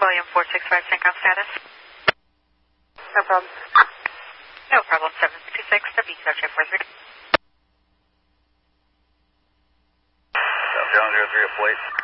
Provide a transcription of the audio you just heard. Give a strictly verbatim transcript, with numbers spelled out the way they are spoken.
William four six five, Syncom status. No problem. No problem, seven two six, W Q F four three. South John zero three, a plate.